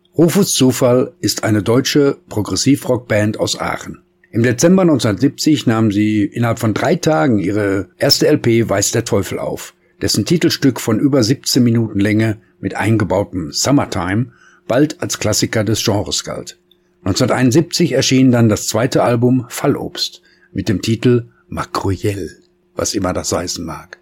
Rufus Zufall ist eine deutsche Progressivrockband aus Aachen. Im Dezember 1970 nahmen sie innerhalb von 3 Tagen ihre erste LP Weiß der Teufel auf, dessen Titelstück von über 17 Minuten Länge mit eingebautem Summertime bald als Klassiker des Genres galt. 1971 erschien dann das zweite Album Fallobst mit dem Titel Makroyell, was immer das heißen mag.